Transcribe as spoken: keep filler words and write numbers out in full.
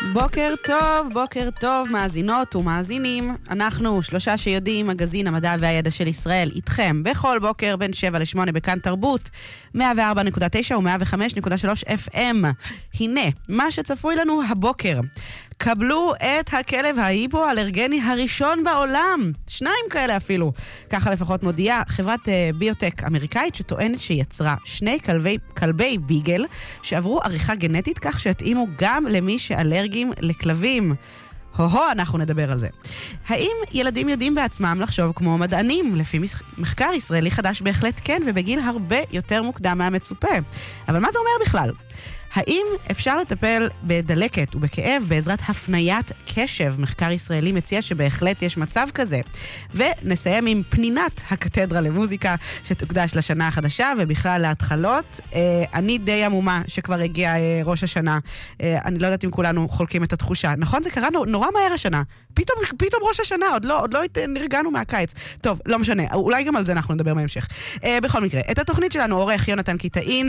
בוקר טוב, בוקר טוב, מאזינות ומאזינים. אנחנו שלושה שיודעים, מגזין המדע והידע של ישראל, איתכם בכל בוקר בין שבע לשמונה בכאן תרבות, מאה וארבע נקודה תשע ו-מאה וחמש נקודה שלוש אף אם. הנה, מה שצפוי לנו הבוקר. קבלו את הכלב ההיפו-אלרגני הראשון בעולם. שניים כאלה אפילו. ככה לפחות מודיעה חברת uh, ביוטק אמריקאית שטוענת שיצרה שני כלבי, כלבי ביגל שעברו עריכה גנטית כך שהתאימו גם למי שאלרגיים לכלבים. הו-הו, אנחנו נדבר על זה. האם ילדים יודעים בעצמם לחשוב כמו מדענים? לפי מחקר ישראלי חדש בהחלט כן, ובגיל הרבה יותר מוקדם מהמצופה. אבל מה זה אומר בכלל? האם אפשר לטפל בדלקת ובכאב בעזרת הפניית קשב? מחקר ישראלי מציע שבהחלט יש מצב כזה. ונסיים עם פנינת הקתדרה למוזיקה שתוקדש לשנה החדשה ובכלל להתחלות. אה, אני די עמומה שכבר הגיע אה, ראש השנה. אה, אני לא יודעת אם כולנו חולקים את התחושה. נכון, זה קרה נורא מהר השנה. פתאום, פתאום ראש השנה, עוד לא, עוד לא נרגענו מהקיץ. טוב, לא משנה, אולי גם על זה אנחנו נדבר בהמשך. אה, בכל מקרה, את התוכנית שלנו עורך יונתן קיטאין,